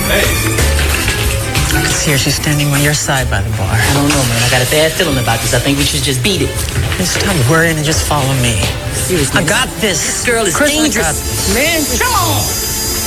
I can see her. She's standing on your side by the bar. I don't know, man. I got a bad feeling about this. I think we should just beat it. Just stop worrying and just follow me. Seriously, I got this. This girl is Chris, dangerous. Man, come on.